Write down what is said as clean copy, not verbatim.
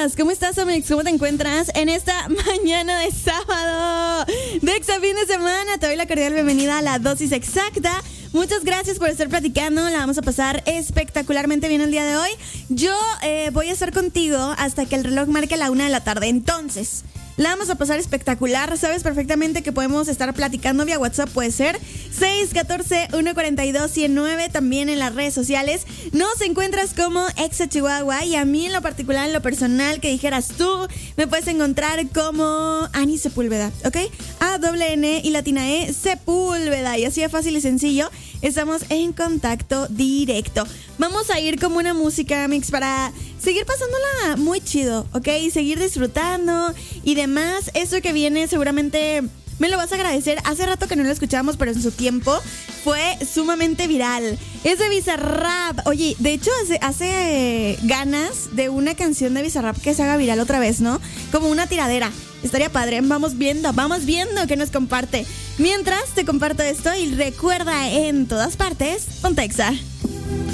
estás? ¿Cómo estás, Amix? ¿Cómo te encuentras en esta mañana de sábado? De Exa fin de semana. Te doy la cordial bienvenida a la dosis exacta. Muchas gracias por estar platicando. La vamos a pasar espectacularmente bien el día de hoy. Yo voy a estar contigo hasta que el reloj marque la 1 de la tarde. Entonces, la vamos a pasar espectacular. Sabes perfectamente que podemos estar platicando vía WhatsApp. Puede ser 614-142-109. También en las redes sociales nos encuentras como Exa Chihuahua. Y a mí en lo particular, en lo personal, que dijeras tú, me puedes encontrar como Ani Sepúlveda, ¿ok? A-N y latina E, Sepúlveda. Y así de fácil y sencillo, estamos en contacto directo. Vamos a ir como una música mix para seguir pasándola muy chido, ¿ok? Y seguir disfrutando y demás. Eso que viene seguramente me lo vas a agradecer. Hace rato que no lo escuchábamos, pero en su tiempo fue sumamente viral. Es de Bizarrap. Oye, de hecho hace ganas de una canción de Bizarrap que se haga viral otra vez, ¿no? Como una tiradera. Estaría padre. Vamos viendo que nos comparte. Mientras te comparto esto y recuerda, en todas partes, ponte Exa.